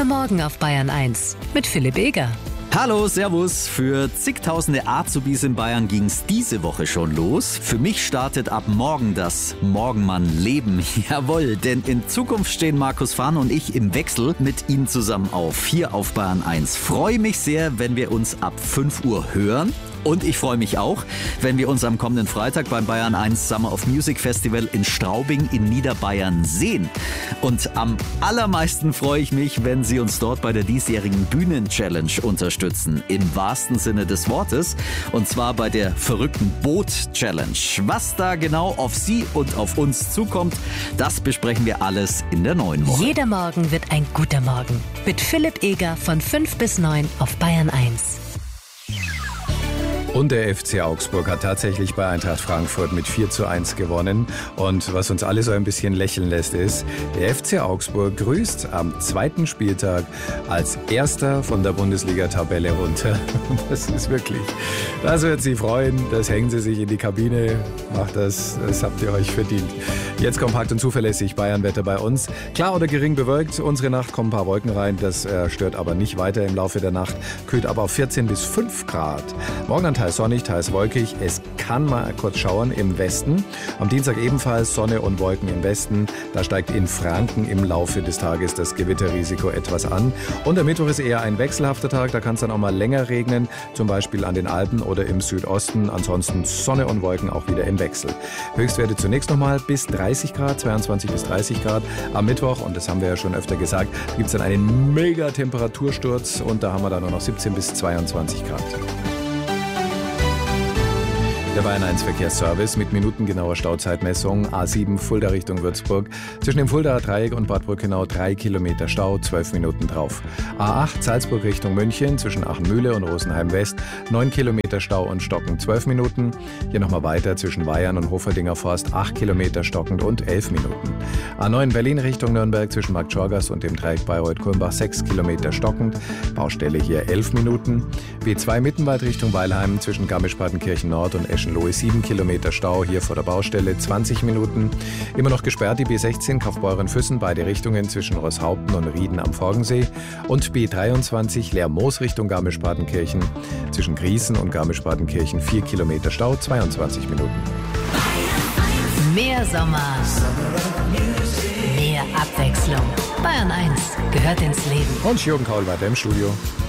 Der Morgen auf Bayern 1 mit Philipp Eger. Hallo, servus. Für zigtausende Azubis in Bayern ging's diese Woche schon los. Für mich startet ab morgen das Morgenmann-Leben. Jawohl, denn in Zukunft stehen Markus Fahn und ich im Wechsel mit Ihnen zusammen auf, hier auf Bayern 1. Freue mich sehr, wenn wir uns ab 5 Uhr hören. Und ich freue mich auch, wenn wir uns am kommenden Freitag beim Bayern 1 Summer of Music Festival in Straubing in Niederbayern sehen. Und am allermeisten freue ich mich, wenn Sie uns dort bei der diesjährigen Bühnen-Challenge unterstützen. Im wahrsten Sinne des Wortes. Und zwar bei der verrückten Boot-Challenge. Was da genau auf Sie und auf uns zukommt, das besprechen wir alles in der neuen Woche. Jeder Morgen wird ein guter Morgen. Mit Philipp Eger von 5 bis 9 auf Bayern 1. Und der FC Augsburg hat tatsächlich bei Eintracht Frankfurt mit 4:1 gewonnen. Und was uns alle so ein bisschen lächeln lässt, ist, der FC Augsburg grüßt am zweiten Spieltag als Erster von der Bundesliga-Tabelle runter. Das ist wirklich, das wird Sie freuen. Das hängen Sie sich in die Kabine. Macht das habt ihr euch verdient. Jetzt kompakt und zuverlässig Bayernwetter bei uns. Klar oder gering bewölkt. Unsere Nacht kommen ein paar Wolken rein. Das stört aber nicht weiter im Laufe der Nacht. Kühlt aber auf 14 bis 5 Grad. Morgen dann teils sonnig, teils wolkig. Es kann mal kurz schauern im Westen. Am Dienstag ebenfalls Sonne und Wolken im Westen. Da steigt in Franken im Laufe des Tages das Gewitterrisiko etwas an. Und der Mittwoch ist eher ein wechselhafter Tag. Da kann es dann auch mal länger regnen. Zum Beispiel an den Alpen oder im Südosten. Ansonsten Sonne und Wolken auch wieder im Wechsel. Höchstwerte zunächst nochmal bis 30 Grad, 22 bis 30 Grad. Am Mittwoch, und das haben wir ja schon öfter gesagt, gibt es dann einen mega Temperatursturz. Und da haben wir dann nur noch 17 bis 22 Grad. Der Bayern 1 Verkehrsservice mit minutengenauer Stauzeitmessung. A7 Fulda Richtung Würzburg. Zwischen dem Fuldaer Dreieck und Bad Brückenau 3 Kilometer Stau, 12 Minuten drauf. A8 Salzburg Richtung München zwischen Achenmühle und Rosenheim West. 9 Kilometer Stau und stockend 12 Minuten. Hier nochmal weiter zwischen Weyern und Hoferdinger Forst 8 Kilometer stockend und 11 Minuten. A9 Berlin Richtung Nürnberg zwischen Markt Schorgas und dem Dreieck Bayreuth-Kulmbach 6 Kilometer stockend. Baustelle hier 11 Minuten. B2 Mittenwald Richtung Weilheim zwischen Garmisch-Partenkirchen Nord und Eschenlohe 7 Kilometer Stau, hier vor der Baustelle 20 Minuten. Immer noch gesperrt die B16 Kaufbeuren-Füssen, beide Richtungen zwischen Rosshaupten und Rieden am Forgensee. Und B23 Lermoos Richtung Garmisch-Partenkirchen zwischen Griesen und Garmisch-Partenkirchen 4 Kilometer Stau, 22 Minuten. Mehr Sommer, mehr Abwechslung. Bayern 1 gehört ins Leben. Und Jürgen Kaul weiter im Studio.